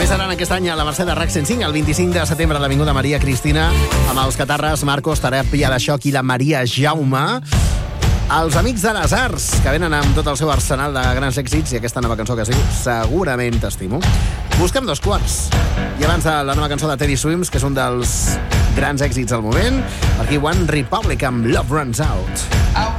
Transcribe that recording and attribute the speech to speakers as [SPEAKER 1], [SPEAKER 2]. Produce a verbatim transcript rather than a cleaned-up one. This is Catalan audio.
[SPEAKER 1] realitzaran aquest any a la Mercè de RAC cent cinc, el vint-i-cinc de setembre a l'Avinguda Maria Cristina, amb els catarres Marcos, Teràpia de Xoc i la Maria Jaume. Els Amics de les Arts, que venen amb tot el seu arsenal de grans èxits, i aquesta nova cançó que es diu Segurament t'estimo. Busquem dos quarts. I abans de la nova cançó de Teddy Swims, que és un dels grans èxits del moment, per aquí One Republic amb Love Runs Out.